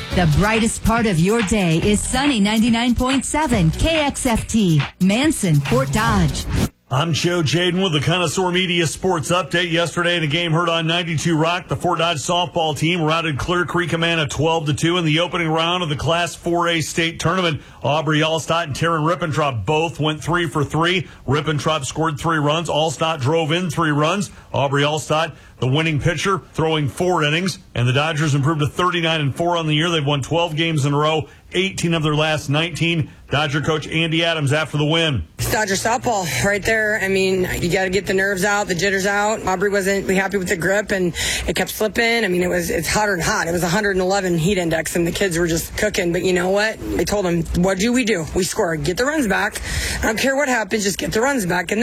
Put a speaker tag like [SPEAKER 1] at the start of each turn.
[SPEAKER 1] The brightest part of your day is Sunny 99.7 KXFT, Manson, Fort Dodge.
[SPEAKER 2] I'm Joe Jaden with the Connoisseur Media Sports Update. Yesterday in a game heard on 92 Rock, the Fort Dodge softball team routed Clear Creek Amana 12-2 in the opening round of the Class 4A state tournament. Aubrey Allstott and Taryn Rippentrop both went 3 for 3. Rippentrop scored 3 runs. Allstott drove in 3 runs. Aubrey Allstott, the winning pitcher, throwing 4 innings. And the Dodgers improved to 39-4 on the year. They've won 12 games in a row, 18 of their last 19. Dodger coach Andy Adams after the win.
[SPEAKER 3] Dodger softball right there. I mean, you got to get the nerves out, the jitters out. Aubrey wasn't really happy with the grip, and it kept slipping. I mean, it's hotter and hot. It was 111 heat index, and the kids were just cooking. But you know what? They told them, what do? We score. Get the runs back. I don't care what happens. Just get the runs back. And